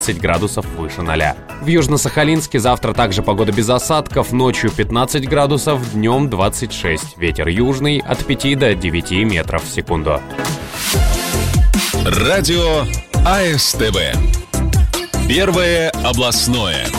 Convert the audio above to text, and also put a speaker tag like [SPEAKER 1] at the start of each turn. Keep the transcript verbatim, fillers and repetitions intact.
[SPEAKER 1] градусов выше ноля. В Южно-Сахалинске завтра также погода без осадков, ночью пятнадцать градусов, днем двадцать шесть. Ветер южный от пяти до девяти метров в секунду.
[SPEAKER 2] Радио АСТВ. Первое областное.